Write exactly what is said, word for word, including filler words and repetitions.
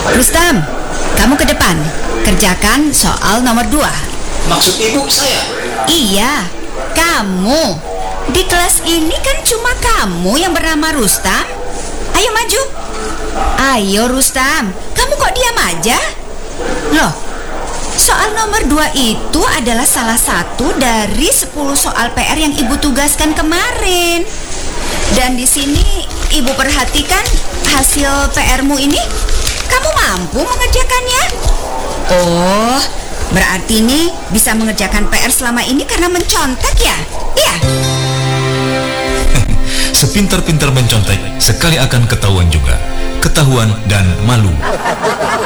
Rustam, kamu ke depan. Kerjakan soal nomor dua. Maksud ibu saya? Iya, kamu. Di kelas ini kan cuma kamu yang bernama Rustam. Ayo maju. Ayo Rustam, kamu kok diam aja? Loh, soal nomor dua itu adalah salah satu dari sepuluh soal P R yang ibu tugaskan kemarin. Dan di sini ibu perhatikan hasil P R-mu ini. Kamu mampu mengerjakannya? Oh, berarti nih bisa mengerjakan P R selama ini karena mencontek ya? Iya. Sepintar-pintar mencontek, sekali akan ketahuan juga. Ketahuan dan malu.